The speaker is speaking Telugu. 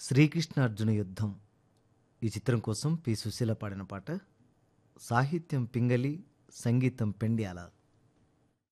శ్రీకృష్ణార్జున యుద్ధం ఈ చిత్రం కోసం పి సుశీల పాడిన పాట. సాహిత్యం పింగళి, సంగీతం పెండ్యాల.